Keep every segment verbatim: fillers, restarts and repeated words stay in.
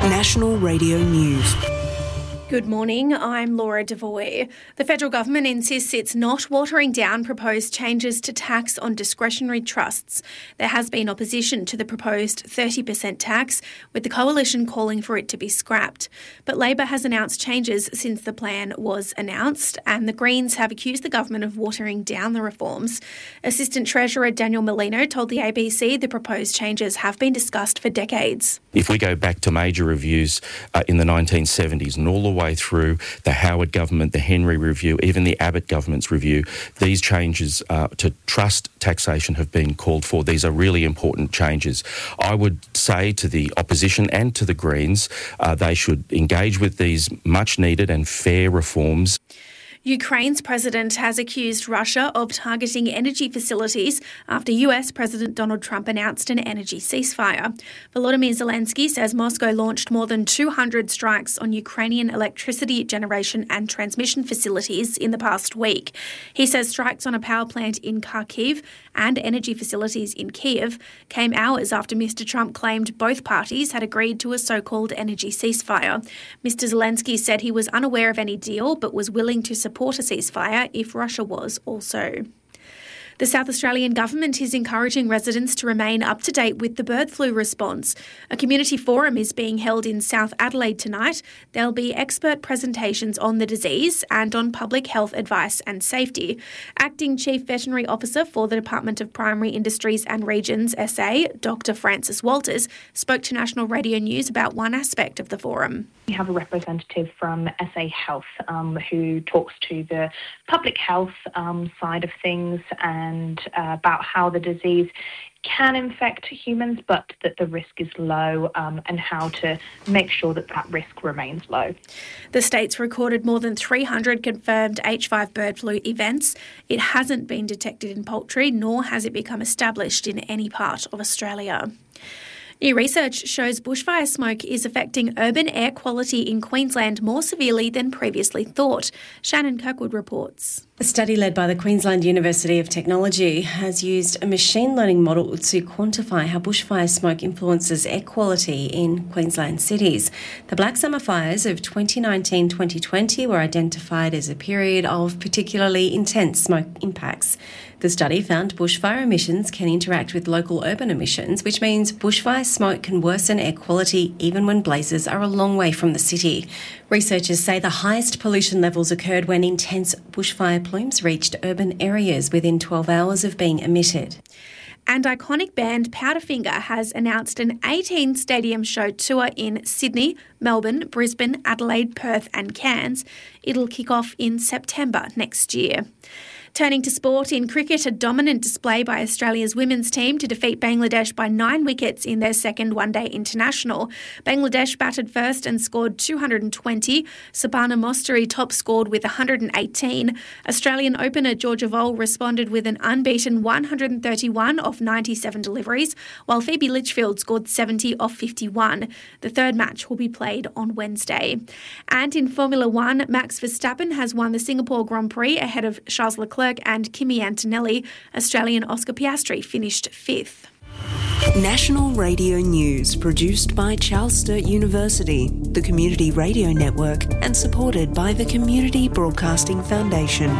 National Radio News. Good morning, I'm Laura Devoy. The federal government insists it's not watering down proposed changes to tax on discretionary trusts. There has been opposition to the proposed thirty percent tax, with the coalition calling for it to be scrapped. But Labor has announced changes since the plan was announced, and the Greens have accused the government of watering down the reforms. Assistant Treasurer Daniel Molino told the A B C the proposed changes have been discussed for decades. If we go back to major reviews uh, in the nineteen seventies and all the way through the Howard government, the Henry review, even the Abbott government's review, these changes uh, to trust taxation have been called for. These are really important changes. I would say to the opposition and to the Greens, uh, they should engage with these much needed and fair reforms. Ukraine's president has accused Russia of targeting energy facilities after U S President Donald Trump announced an energy ceasefire. Volodymyr Zelensky says Moscow launched more than two hundred strikes on Ukrainian electricity generation and transmission facilities in the past week. He says strikes on a power plant in Kharkiv and energy facilities in Kyiv came hours after Mister Trump claimed both parties had agreed to a so-called energy ceasefire. Mister Zelensky said he was unaware of any deal but was willing to support support a ceasefire if Russia was also. The South Australian Government is encouraging residents to remain up to date with the bird flu response. A community forum is being held in South Adelaide tonight. There'll be expert presentations on the disease and on public health advice and safety. Acting Chief Veterinary Officer for the Department of Primary Industries and Regions, S A, Doctor Francis Walters, spoke to National Radio News about one aspect of the forum. We have a representative from S A Health um, who talks to the public health um, side of things and and uh, about how the disease can infect humans, but that the risk is low, um, and how to make sure that that risk remains low. The state's recorded more than three hundred confirmed H five bird flu events. It hasn't been detected in poultry, nor has it become established in any part of Australia. New research shows bushfire smoke is affecting urban air quality in Queensland more severely than previously thought. Shannon Kirkwood reports. A study led by the Queensland University of Technology has used a machine learning model to quantify how bushfire smoke influences air quality in Queensland cities. The Black Summer fires of twenty nineteen twenty twenty were identified as a period of particularly intense smoke impacts. The study found bushfire emissions can interact with local urban emissions, which means bushfire smoke can worsen air quality even when blazes are a long way from the city. Researchers say the highest pollution levels occurred when intense bushfire plumes reached urban areas within twelve hours of being emitted. And iconic band Powderfinger has announced an eighteen stadium show tour in Sydney, Melbourne, Brisbane, Adelaide, Perth and Cairns. It'll kick off in September next year. Turning to sport, in cricket, a dominant display by Australia's women's team to defeat Bangladesh by nine wickets in their second one-day international. Bangladesh batted first and scored two hundred twenty. Sabana Mostari top scored with one hundred eighteen. Australian opener Georgia Voll responded with an unbeaten one hundred thirty-one off ninety-seven deliveries, while Phoebe Litchfield scored seventy off fifty-one. The third match will be played on Wednesday. And in Formula One, Max Verstappen has won the Singapore Grand Prix ahead of Charles Leclerc and Kimi Antonelli. Australian Oscar Piastri finished fifth. National Radio News, produced by Charles Sturt University, the Community Radio Network, and supported by the Community Broadcasting Foundation.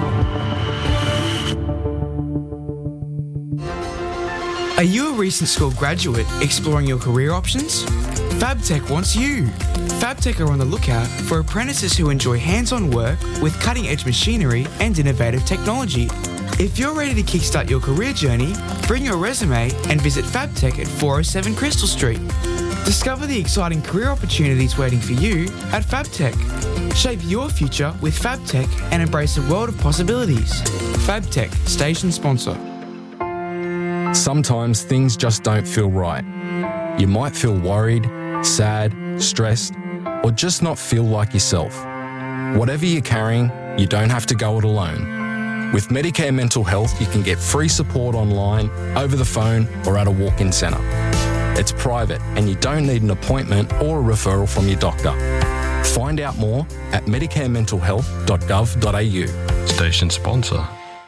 Are you a recent school graduate exploring your career options? FabTech wants you. FabTech are on the lookout for apprentices who enjoy hands-on work with cutting-edge machinery and innovative technology. If you're ready to kickstart your career journey, bring your resume and visit FabTech at four oh seven Crystal Street. Discover the exciting career opportunities waiting for you at FabTech. Shape your future with FabTech and embrace a world of possibilities. FabTech, station sponsor. Sometimes things just don't feel right. You might feel worried, sad, stressed, or just not feel like yourself. Whatever you're carrying, you don't have to go it alone. With Medicare Mental Health, you can get free support online, over the phone, or at a walk-in centre. It's private and you don't need an appointment or a referral from your doctor. Find out more at medicare mental health dot gov dot a u. Station sponsor.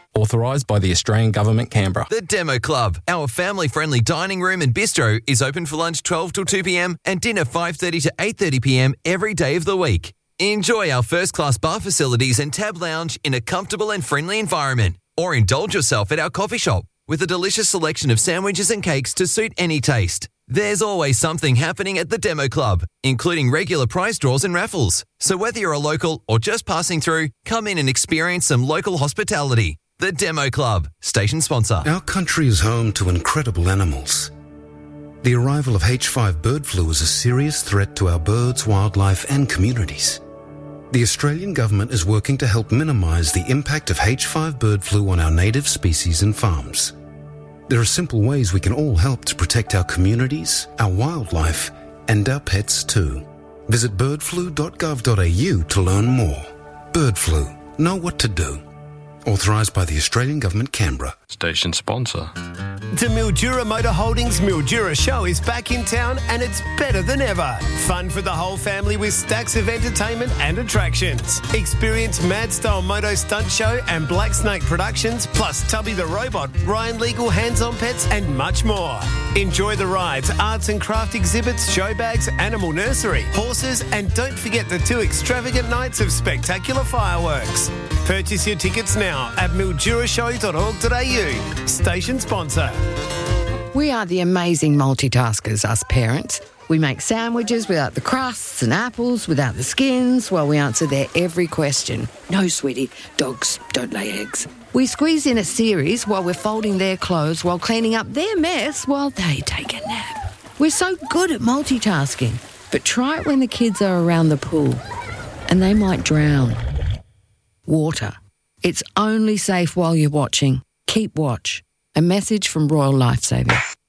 Authorised by the Australian Government, Canberra. The Demo Club, our family-friendly dining room and bistro, is open for lunch twelve till two p.m. and dinner five thirty to eight thirty p.m. every day of the week. Enjoy our first-class bar facilities and tab lounge in a comfortable and friendly environment. Or indulge yourself at our coffee shop with a delicious selection of sandwiches and cakes to suit any taste. There's always something happening at the Demo Club, including regular prize draws and raffles. So whether you're a local or just passing through, come in and experience some local hospitality. The Demo Club, station sponsor. Our country is home to incredible animals. The arrival of H five bird flu is a serious threat to our birds, wildlife and communities. The Australian Government is working to help minimise the impact of H five bird flu on our native species and farms. There are simple ways we can all help to protect our communities, our wildlife and our pets too. Visit bird flu dot gov dot a u to learn more. Bird flu. Know what to do. Authorised by the Australian Government, Canberra. Station sponsor. The Mildura Motor Holdings Mildura Show is back in town and it's better than ever. Fun for the whole family with stacks of entertainment and attractions. Experience Mad Style Moto Stunt Show and Black Snake Productions, plus Tubby the Robot, Ryan Legal Hands-On Pets and much more. Enjoy the rides, arts and craft exhibits, show bags, animal nursery, horses and don't forget the two extravagant nights of spectacular fireworks. Purchase your tickets now at mildura show dot org dot a u. Station sponsor. We are the amazing multitaskers, us parents. We make sandwiches without the crusts and apples without the skins while we answer their every question. No, sweetie, dogs don't lay eggs. We squeeze in a series while we're folding their clothes while cleaning up their mess while they take a nap. We're so good at multitasking, but try it when the kids are around the pool and they might drown. Water. It's only safe while you're watching. Keep watch. A message from Royal Lifesaving.